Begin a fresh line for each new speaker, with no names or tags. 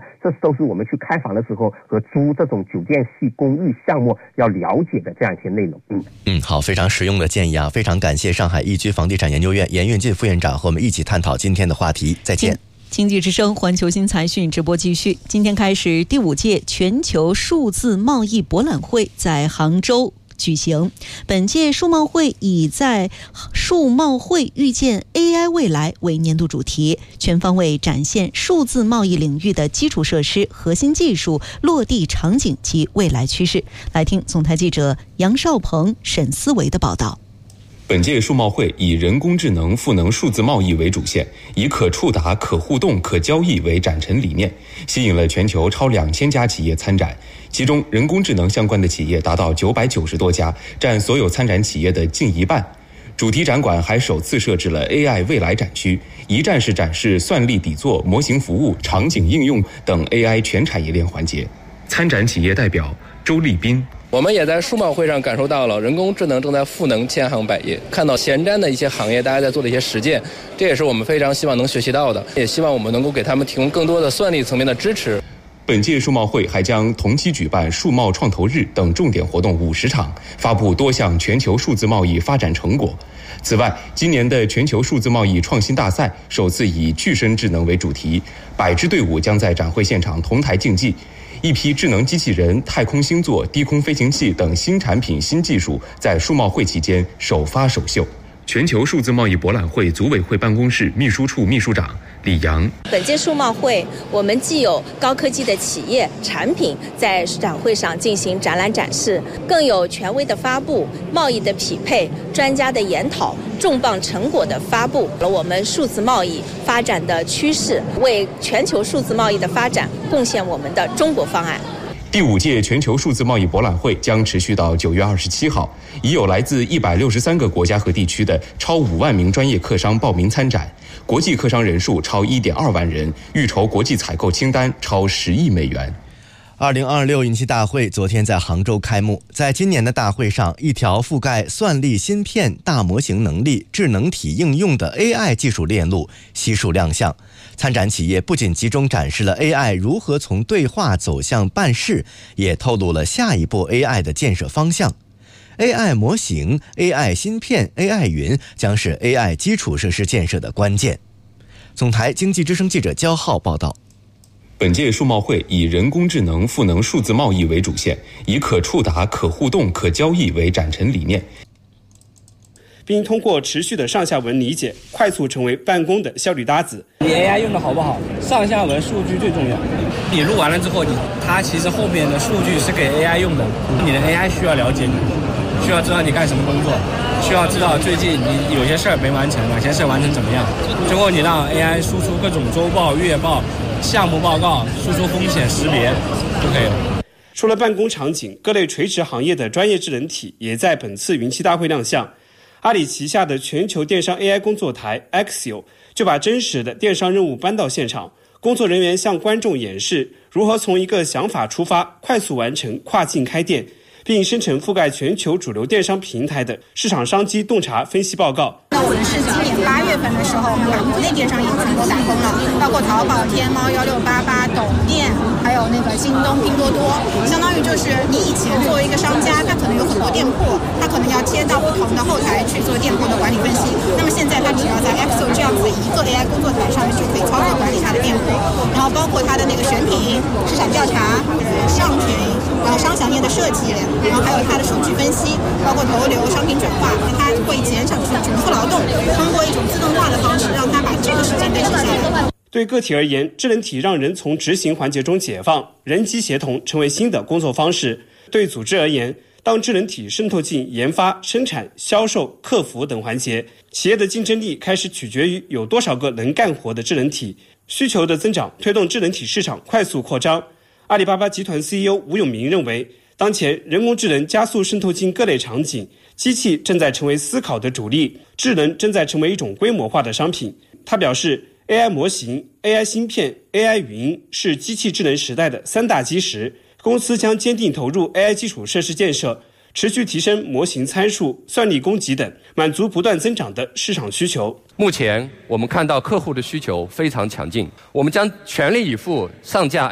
这都是我们去开房的时候和租这种酒店系公寓项目要了解的这样一些内容。
好，非常实用的建议啊！非常感谢上海易居房地产研究院严运进副院长和我们一起探讨今天的话题。再见。
经济之声环球新财讯直播继续。今天开始，第5届全球数字贸易博览会在杭州举行。本届数贸会以在数贸会遇见 AI 未来为年度主题，全方位展现数字贸易领域的基础设施、核心技术、落地场景及未来趋势。来听总台记者杨少鹏、沈思维的报道。
本届数贸会以人工智能赋能数字贸易为主线，以可触达、可互动、可交易为展陈理念，吸引了全球超2000家企业参展，其中人工智能相关的企业达到990多家，占所有参展企业的近一半。主题展馆还首次设置了 AI 未来展区，一站式展示算力底座、模型服务、场景应用等 AI 全产业链环节。参展企业代表周立斌，
我们也在数贸会上感受到了人工智能正在赋能千行百业，看到前瞻的一些行业大家在做的一些实践，这也是我们非常希望能学习到的，也希望我们能够给他们提供更多的算力层面的支持。
本届数贸会还将同期举办数贸创投日等重点活动50场，发布多项全球数字贸易发展成果。此外，今年的全球数字贸易创新大赛首次以具身智能为主题，100支队伍将在展会现场同台竞技。一批智能机器人、太空星座、低空飞行器等新产品新技术在数贸会期间首发首秀。全球数字贸易博览会组委会办公室秘书处秘书长李阳，
本届数贸会我们既有高科技的企业产品在展会上进行展览展示，更有权威的发布、贸易的匹配、专家的研讨、重磅成果的发布，了我们数字贸易发展的趋势，为全球数字贸易的发展贡献我们的中国方案。
第5届全球数字贸易博览会将持续到9月27号，已有来自163个国家和地区的超5万名专业客商报名参展，国际客商人数超1.2万人，预筹国际采购清单超10亿美元。
2026印期大会昨天在杭州开幕。在今年的大会上，一条覆盖算力芯片、大模型能力、智能体应用的 AI 技术链路悉数亮相。参展企业不仅集中展示了 AI 如何从对话走向办事，也透露了下一步 AI 的建设方向。AI 模型、AI 芯片、AI 云将是 AI 基础设施建设的关键。总台经济之声记者焦浩报道。
本届数贸会以人工智能赋能数字贸易为主线，以可触达、可互动、可交易为展陈理念，
并通过持续的上下文理解，快速成为办公的效率搭子。
你 AI 用的好不好？上下文数据最重要。你录完了之后，它其实后面的数据是给 AI 用的，你的 AI 需要了解你，需要知道你干什么工作，需要知道最近你有些事儿没完成，哪些事儿完成怎么样。最后你让 AI 输出各种周报、月报、项目报告，输出风险识别就可以了。
除了办公场景，各类垂直行业的专业智能体也在本次云栖大会亮相。阿里旗下的全球电商 AI 工作台 Axio 就把真实的电商任务搬到现场，工作人员向观众演示如何从一个想法出发，快速完成跨境开店，并生成覆盖全球主流电商平台的市场商机洞察分析报告。
那我们是今年8月份的时候，我们把国内电商也全部打通了，包括淘宝、天猫、1688、抖店，还有那个京东、拼多多。相当于就是你以前作为一个商家，他可能有很多店铺，他可能要贴到不同的后台去做店铺的管理分析。那么现在他只要在 Axio 这样子一个 AI 工作台上面就可以操作管理他的店铺，然后包括他的那个选品、市场调查、上群，然后商详页的设计，然后还有它的数据分析，包括投流、商品转化，它会减少重复劳动，通过一种自动化的方式，让它把这个时间更省下来。
对个体而言，智能体让人从执行环节中解放，人机协同成为新的工作方式。对组织而言，当智能体渗透进研发、生产、销售、客服等环节，企业的竞争力开始取决于有多少个能干活的智能体。需求的增长推动智能体市场快速扩张。阿里巴巴集团 CEO 吴永明认为，当前人工智能加速渗透进各类场景，机器正在成为思考的主力，智能正在成为一种规模化的商品。他表示， AI 模型、AI 芯片、AI 云是机器智能时代的3大基石，公司将坚定投入 AI 基础设施建设，持续提升模型参数、算力供给等，满足不断增长的市场需求。
目前我们看到客户的需求非常强劲，我们将全力以赴上架